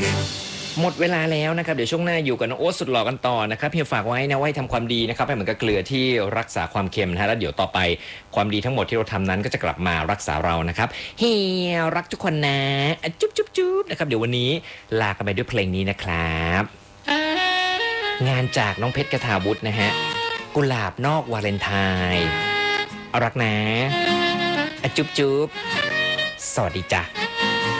หมดเวลาแล้วนะครับเดี๋ยวช่วงหน้าอยู่กับน้องโอ๊ตสุดหล่อกันต่อนะครับเฮียฝากไว้นะไว้ทำความดีนะครับให้เหมือนกับเกลือที่รักษาความเค็มนะฮะแล้วเดี๋ยวต่อไปความดีทั้งหมดที่เราทำนั้นก็จะกลับมารักษาเรานะครับเฮียรักทุกคนนะจุ๊บจุ๊บจุ๊บนะครับเดี๋ยววันนี้ลากันไปด้วยเพลงนี้นะครับงานจากน้องเพชรกฐาวุฒินะฮะกุหลาบนอกวาเลนไทน์รักนะจุ๊บจุ๊บสวัสดีจ้ะ